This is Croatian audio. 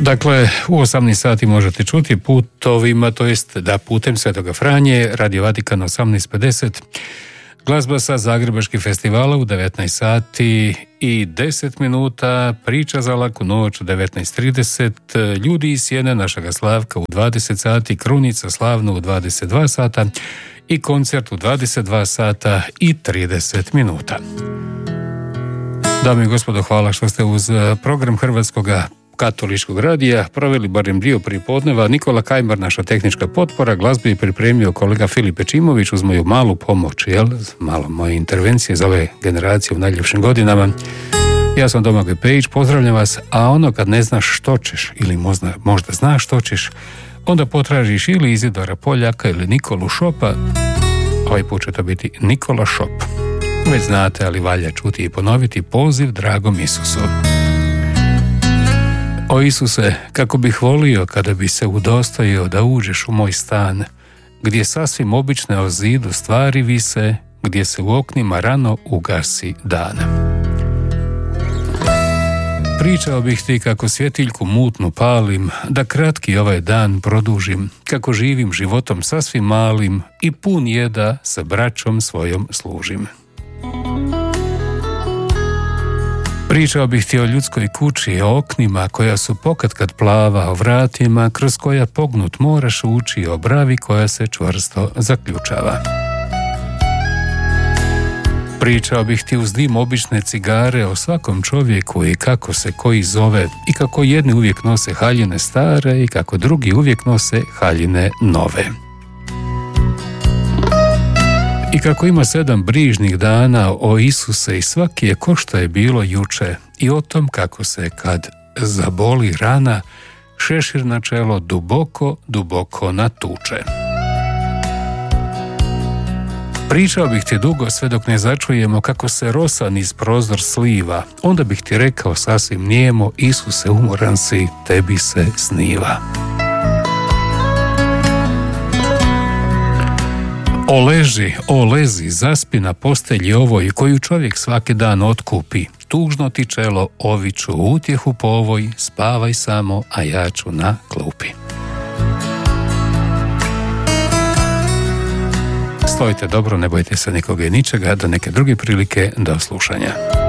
Dakle, u 18 sati možete čuti putovima, to jest da putem Svetoga Franje, Radio Vatikan 18:50, glazba sa Zagrebačkih festivala u 19 sati i 10 minuta, priča za laku noć u 19:30, ljudi iz Sjene našega Slavka u 20 sati, Krunica slavno u 22 sata i koncert u 22 sata i 30 minuta. Dame i gospodo, hvala što ste uz program Hrvatskog katoličkog radija proveli barem dio prijepodneva. Nikola Kajmar, naša tehnička potpora, glazbu je pripremio kolega Filip Pečimović uz moju malu pomoć, malo moje intervencije za ove generacije u najljepšim godinama. Ja sam Domagoj Pejić, pozdravljam vas, a ono kad ne znaš što ćeš ili možda znaš što ćeš, onda potražiš ili Izidora Poljaka ili Nikolu Šopa. Ovaj put će to biti Nikola Šop. Već znate, ali valja čuti i ponoviti poziv dragom Isusu. O Isuse, kako bih volio kada bi se udostojio da uđeš u moj stan, gdje sasvim obične o zidu stvari vise, gdje se u oknima rano ugasi dan. Pričao bih ti kako svjetiljku mutnu palim, da kratki ovaj dan produžim, kako živim životom sasvim malim i pun je da sa braćom svojom služim. Pričao bih ti o ljudskoj kući, o oknima koja su pokatkad plava, o vratima kroz koja pognut moraš ući, o bravi koja se čvrsto zaključava. Pričao bih ti uz dim obične cigare o svakom čovjeku i kako se koji zove i kako jedni uvijek nose haljine stare i kako drugi uvijek nose haljine nove. I kako ima 7 brižnih dana o Isuse i svaki je ko što je bilo juče i o tom kako se kad zaboli rana šešir na čelo duboko, duboko natuče. Pričao bih ti dugo sve dok ne začujemo kako se rosa niz prozor sliva, onda bih ti rekao sasvim nijemo, Isuse umoran si, tebi se sniva. O lezi, zaspi na postelji ovoj koju čovjek svaki dan otkupi. Tužno ti čelo oviću utjehu po ovoj, spavaj samo, a ja ću na klupi. Stojite dobro, ne bojte se nikoga i ničega, do neke druge prilike, do slušanja.